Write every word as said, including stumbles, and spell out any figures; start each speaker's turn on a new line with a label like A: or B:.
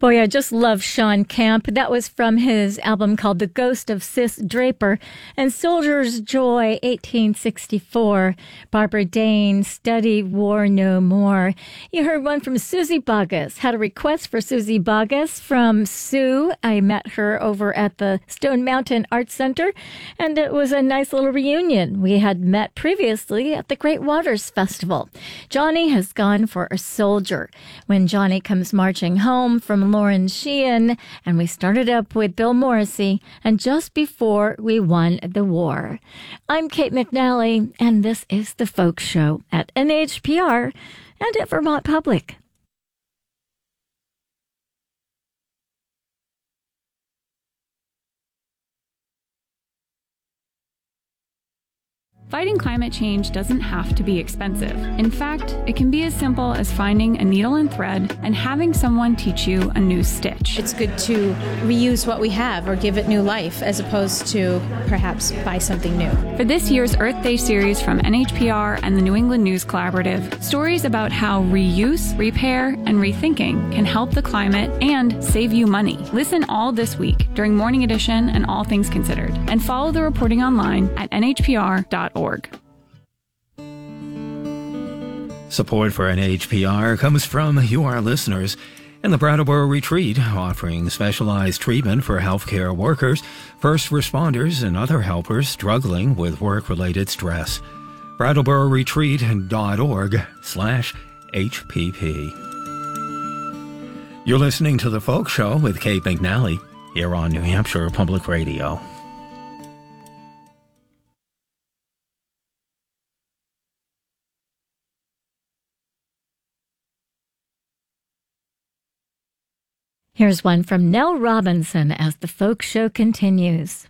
A: Boy, I just love Sean Camp. That was from his album called The Ghost of Sis Draper and Soldier's Joy, eighteen sixty-four. Barbara Dane, Study War No More. You heard one from Susie Boggess. Had a request for Susie Boggess from Sue. I met her over at the Stone Mountain Arts Center, and it was a nice little reunion. We had met previously at the Great Waters Festival. Johnny has gone for a soldier. When Johnny comes marching home from Lauren Sheehan, and we started up with Bill Morrissey, and just before we won the war. I'm Kate McNally, and this is The Folk Show at N H P R and at Vermont Public.
B: Fighting climate change doesn't have to be expensive. In fact, it can be as simple as finding a needle and thread and having someone teach you a new stitch.
C: It's good to reuse what we have or give it new life as opposed to perhaps buy something new.
B: For this year's Earth Day series from N H P R and the New England News Collaborative, stories about how reuse, repair, and rethinking can help the climate and save you money. Listen all this week during Morning Edition and All Things Considered, and follow the reporting online at N H P R dot org.
D: Support for N H P R comes from you, our listeners, and the Brattleboro Retreat, offering specialized treatment for healthcare workers, first responders, and other helpers struggling with work-related stress. Brattleboro Retreat dot org slash H P P. You're listening to The Folk Show with Kate McNally here on New Hampshire Public Radio.
A: Here's one from Nell Robinson as The Folk Show continues.